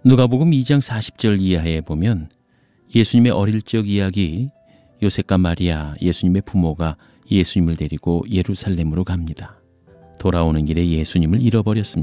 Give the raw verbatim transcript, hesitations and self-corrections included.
누가복음 이 장 사십 절 이하에 보면 예수님의 어릴 적 이야기, 요셉과 마리아, 예수님의 부모가 예수님을 데리고 예루살렘으로 갑니다. 돌아오는 길에 예수님을 잃어버렸습니다.